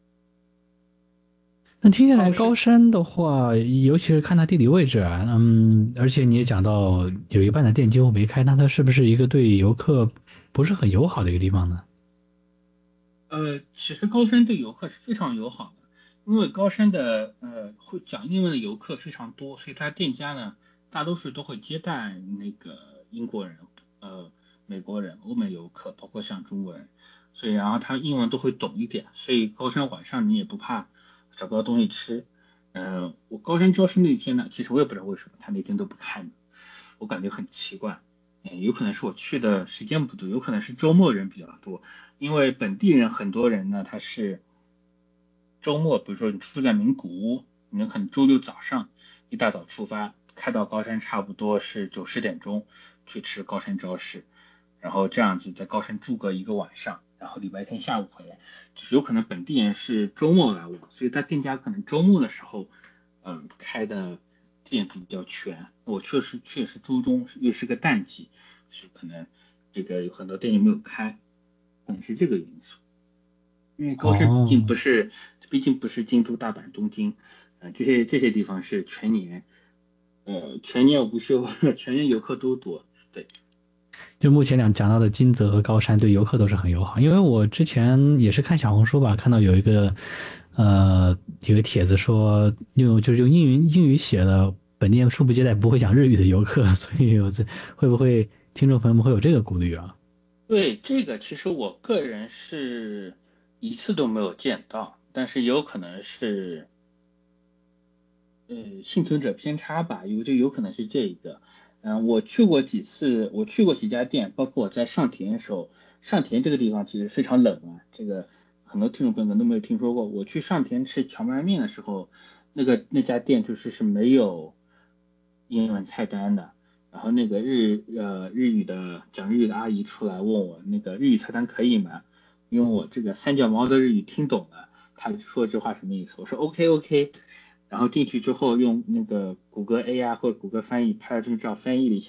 那听下来，高山的话，尤其是看它地理位置啊，嗯，而且你也讲到有一半的店几乎没开，那它是不是一个对游客不是很友好的一个地方呢？ 呃，其实高山对游客是非常友好的，因为高山的呃会讲英文的游客非常多，所以他店家呢大多数都会接待那个英国人、呃美国人、欧美游客，包括像中国人，所以然后他英文都会懂一点，所以高山晚上你也不怕找不到东西吃。呃，我高山昭市那天呢，其实我也不知道为什么他那天都不开门，我感觉很奇怪。呃，有可能是我去的时间不对，有可能是周末人比较多。因为本地人很多人呢，他是周末，比如说你住在名古屋，你们可能周六早上一大早出发，开到高山差不多是九十点钟去吃高山昭市，然后这样子在高山住个一个晚上，然后礼拜天下午回来，就是有可能本地人是周末来玩，所以他店家可能周末的时候，嗯、呃，开的店比较全。我确实确实周中又是个淡季，所以可能这个有很多店就没有开。可能是这个因素，因为高山毕竟不是，哦、毕竟不是京都、大阪、东京，呃，这些这些地方是全年，呃，全年无休，全年游客都多。对， 就目前两讲到的金泽和高山对游客都是很友好，因为我之前也是看小红书吧，看到有一个，呃，有个帖子说用就是用英语英语写的，本地恕不接待不会讲日语的游客，所以有这会不会听众朋友们会有这个顾虑啊？ 对，这个其实我个人是一次都没有见到，但是有可能是，呃，幸存者偏差吧，有就有可能是这一个。嗯、呃，我去过几次，我去过几家店，包括我在上田的时候，上田这个地方其实非常冷啊，这个很多听众朋友可能都没有听说过。我去上田吃荞麦面的时候，那个那家店就是是没有英文菜单的。然后那个日呃日语的讲日语的阿姨出来问我那个日语菜单可以吗？因为我这个三脚猫的日语听懂了，他说这话什么意思？我说 OK OK， 然后进去之后用那个谷歌 A I 或者谷歌翻译拍了张照翻译了一下，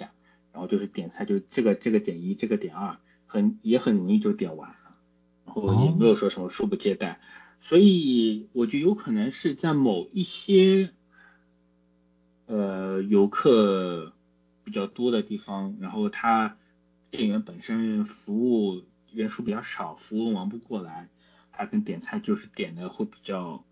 然后就是点菜就这个这个点一这个点二，很也很容易就点完了，然后也没有说什么疏不接待，所以我觉得有可能是在某一些呃游客比较多的地方，然后他店员本身服务人数比较少，服务忙不过来，他跟点菜就是点的会比较